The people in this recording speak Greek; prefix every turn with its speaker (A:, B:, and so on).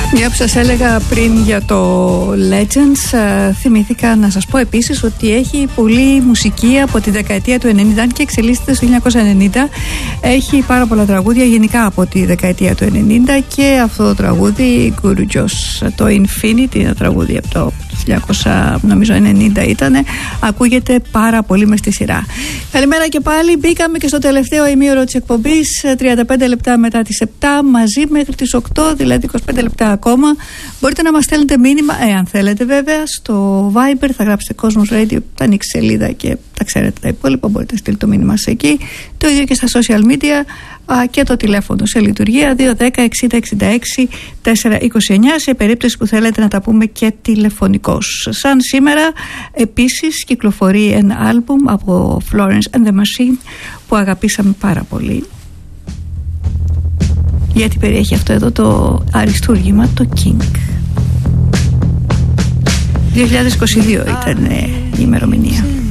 A: Μια που σας έλεγα πριν για το Legends, θυμήθηκα να σας πω επίσης ότι έχει πολλή μουσική από τη δεκαετία του 90 και εξελίσσεται στο 1990. Έχει πάρα πολλά τραγούδια γενικά από τη δεκαετία του 90 και αυτό το τραγούδι, Guru Josh, το Infinity, ένα τραγούδι από το 1990 ήτανε, ακούγεται πάρα πολύ μες στη σειρά. Καλημέρα και πάλι, μπήκαμε και στο τελευταίο ημίωρο της εκπομπής, 35 λεπτά μετά τις 7, μαζί μέχρι τις 8, δηλαδή 25 λεπτά ακόμα. Μπορείτε να μας στέλνετε μήνυμα, εάν θέλετε βέβαια, στο Viber, θα γράψετε Cosmos Radio, θα ανοίξει σελίδα και τα ξέρετε τα υπόλοιπα, μπορείτε να στείλετε το μήνυμα σε εκεί. Το ίδιο και στα social media και το τηλέφωνο σε λειτουργία 210-60-66-429 σε περίπτωση που θέλετε να τα πούμε και τηλεφωνικώς. Σαν σήμερα επίσης κυκλοφορεί ένα άλμπουμ από Florence and the Machine που αγαπήσαμε πάρα πολύ, γιατί περιέχει αυτό εδώ το αριστούργημα, το King. 2022 ήταν η ημερομηνία.